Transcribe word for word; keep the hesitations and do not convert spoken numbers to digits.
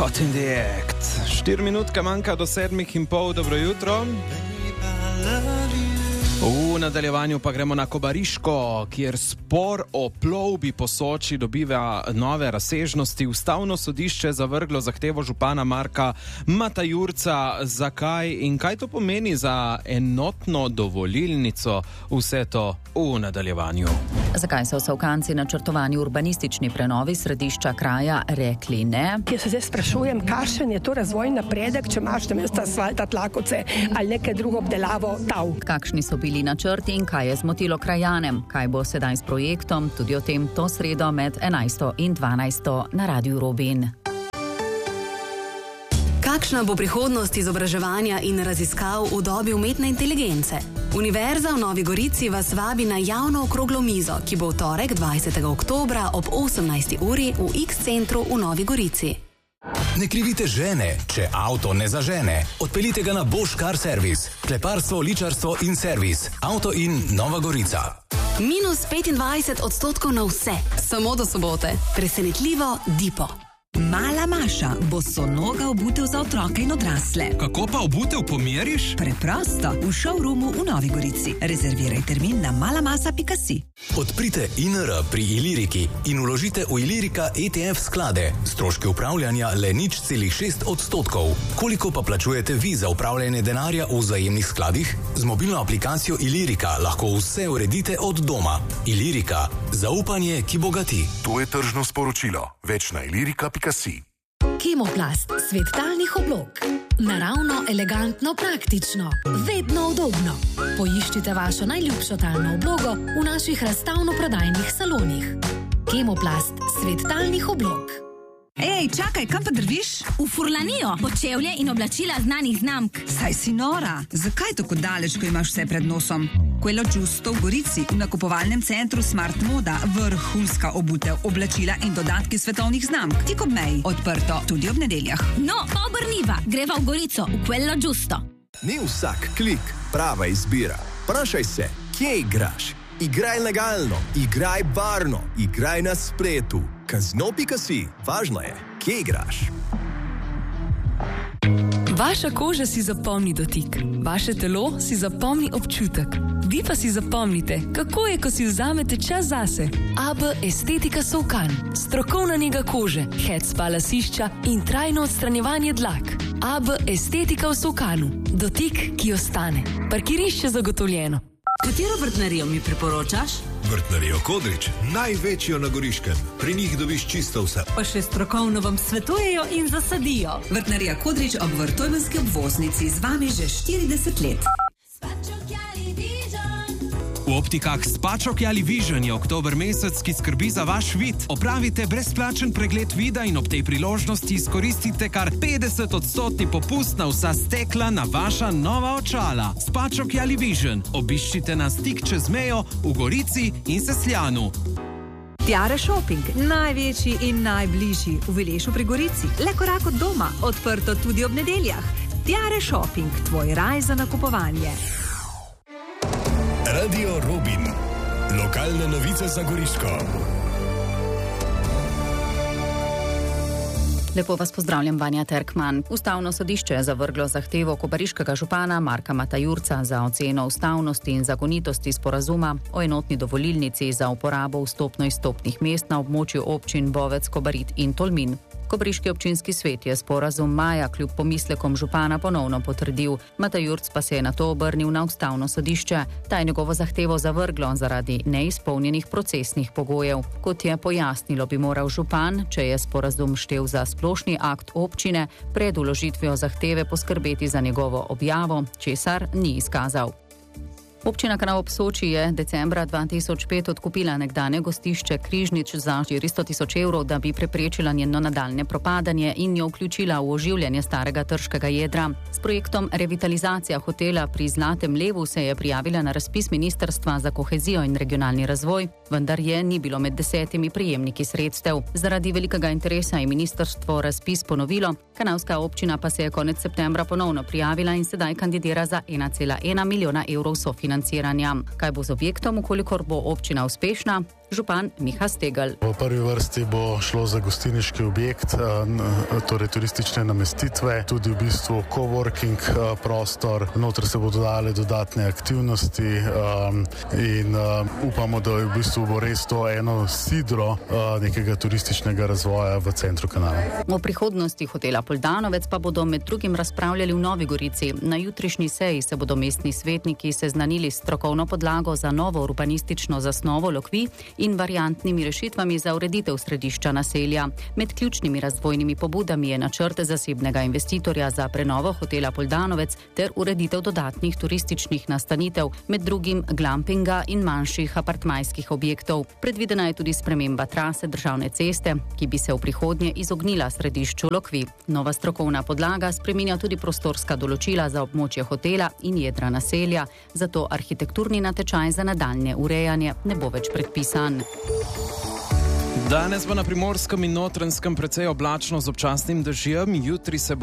Hot in the act. Štiri minutke manjka do sedmih in pol. Dobro jutro. V nadaljevanju pa gremo na Kobariško, kjer spor o plovbi po Soči dobiva nove razsežnosti. Ustavno sodišče zavrglo zahtevo župana Marka Matajurca. Zakaj in kaj to pomeni za enotno dovolilnico? Vse to v nadaljevanju. Zakaj so Solkanci načrtovani urbanistični prenovi središča kraja rekli ne? Jaz se zdaj sprašujem, kakšen je to razvojni napredek, če imaš namesto asfalta tlakovce ali neke drugo obdelavo tav. Kakšni so bili načrti in kaj je zmotilo krajanem? Kaj bo sedaj s projektom? Tudi o tem to sredo med enajsto in dvanajsto na Radiu Robin. Kakšna bo prihodnost izobraževanja in raziskav v dobi umetne inteligence? Univerza v Novi Gorici vas vabi na javno okroglo mizo, ki bo v torek dvajsetega oktobra ob osemnajsti uri v X-centru v Novi Gorici. Ne krivite žene, če avto ne zažene. Odpeljite ga na Bosch Car Service. Kleparstvo, ličarstvo in servis. Avto in Nova Gorica. Minus petindvajset odstotkov na vse, samo do sobote. Presenetljivo Dipo. Mala Maša, bosonoga obutev za otroke in odrasle. Kako pa obutev pomeriš? Preprosto, v showroomu v Novi Gorici. Rezerviraj termin na malamasa pika si. Odprite I N R pri Iliriki in vložite v Ilirika E T F sklade. Stroški upravljanja le nič celih šest odstotkov. Koliko pa plačujete vi za upravljanje denarja v vzajemnih skladih? Z mobilno aplikacijo Ilirika lahko vse uredite od doma. Ilirika. Zaupanje, ki bogati. To je tržno sporočilo. Več na ilirika pika si. Kemoplast, svet talnih oblog. Naravno, elegantno, praktično. Vedno udobno. Poiščite vašo najljubšo talno oblogo v naših razstavno-prodajnih salonih. Kemoplast, svet talnih oblog. Ej, čakaj, kam pa drviš? V Furlanijo, počevlje in oblačila znanih znamk. Saj si nora, zakaj tako daleč, ko imaš vse pred nosom? Quello Giusto v Gorici, v nakupovalnem centru Smart Moda, vrhunska obutev, oblačila in dodatki svetovnih znamk. Tik ob meji, odprto tudi ob nedeljah. No, pa obrniva, greva v Gorico, v Quello Giusto. Ni vsak klik prava izbira. Vprašaj se, kje igraš? Igraj legalno, igraj varno, igraj na spletu. Kazino pika si, važno je, kje igraš. Vaša koža si zapomni dotik, vaše telo si zapomni občutek. Vi pa si zapomnite, kako je, ko si vzamete čas zase. A B Estetika Solkan, strokovna nega kože, head spa lasišča in trajno odstranjevanje dlak. A B Estetika v Solkanu, dotik, ki ostane. Parkirišče zagotovljeno. Katero vrtnarijo mi priporočaš? Vrtnarijo Kodrič, največjo na Goriškem. Pri njih dobiš čisto vse. Pa še strokovno vam svetujejo in zasadijo. Vrtnarija Kodrič ob Vrtojmenski obvoznici z vami že štirideset let. V optikah Spačok Jali Vision je oktober mesec, ki skrbi za vaš vid. Opravite brezplačen pregled vida in ob tej priložnosti izkoristite kar petdeset odstotni popust na vsa stekla na vaša nova očala. Spačok Jali Vision. Obiščite nas tik čez mejo v Gorici in Sesljanu. Tiare Shopping, največji in najbližji v Vilešu pri Gorici. Le korak od doma, odprto tudi ob nedeljah. Tiare Shopping, tvoj raj za nakupovanje. Radio Robin. Lokalne novice za Goriško. Lepo vas pozdravljam, Vanja Terkman. Ustavno sodišče je zavrglo zahtevo kobariškega župana Marka Matajurca za oceno ustavnosti in zakonitosti sporazuma o enotni dovolilnici za uporabo vstopno-izstopnih mest na območju občin Bovec, Kobarid in Tolmin. Kobariški občinski svet je sporazum maja kljub pomislekom župana ponovno potrdil. Matajurc pa se je nato obrnil na ustavno sodišče. Ta je njegovo zahtevo zavrglo zaradi neizpolnjenih procesnih pogojev. Kot je pojasnilo, bi moral župan, če je sporazum štel za splošni akt občine, pred vložitvijo zahteve poskrbeti za njegovo objavo, česar ni izkazal. Občina Kanal ob Soči je decembra dva tisoč pet odkupila nekdanje gostišče Križnič za štiristo tisoč evrov, da bi preprečila njeno nadaljne propadanje in jo vključila v oživljanje starega trškega jedra. S projektom revitalizacija hotela pri Zlatem levu se je prijavila na razpis Ministrstva za kohezijo in regionalni razvoj, vendar je ni bilo med desetimi prejemniki sredstev. Zaradi velikega interesa je ministrstvo razpis ponovilo, kanalska občina pa se je konec septembra ponovno prijavila in sedaj kandidira za ena cela ena milijona evrov sofinanciranja. Kaj bo z objektom, ukolikor bo občina uspešna? Župan Miha Stegel. V prvi vrsti bo šlo za gostilniški objekt, torej turistične namestitve, tudi v bistvu coworking prostor. Noter se bodo dodale dodatne aktivnosti in upamo, da v bistvu bo res to eno sidro nekega turističnega razvoja v centru Kanala. O prihodnosti hotela Poldanovec pa bodo med drugim razpravljali v Novi Gorici. Na jutrišnji seji se bodo mestni svetniki seznanili s strokovno podlago za novo urbanistično zasnovo lokvi in variantnimi rešitvami za ureditev središča naselja. Med ključnimi razvojnimi pobudami je načrt zasebnega investitorja za prenovo hotela Poldanovec ter ureditev dodatnih turističnih nastanitev, med drugim glampinga in manjših apartmajskih objektov. Predvidena je tudi sprememba trase državne ceste, ki bi se v prihodnje izognila središču lokvi. Nova strokovna podlaga spreminja tudi prostorska določila za območje hotela in jedra naselja, zato arhitekturni natečaj za nadaljnje urejanje ne bo več predpisan. Danes bo na Primorskem in Notranjskem precej oblačno z občasnim dežjem, jutri se bo